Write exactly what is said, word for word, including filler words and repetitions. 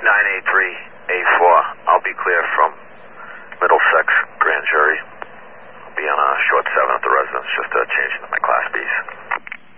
nine eight three eight four. I'll be clear from Middlesex Grand Jury. I'll be on a short seven at the residence just to